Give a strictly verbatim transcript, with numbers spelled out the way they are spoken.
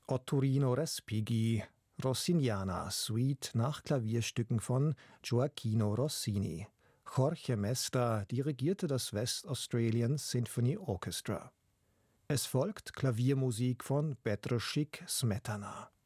Ottorino Respighi, Rossiniana, Suite nach Klavierstücken von Gioachino Rossini. Jorge Mestre dirigierte das West Australian Symphony Orchestra. Es folgt Klaviermusik von Bedřich Smetana.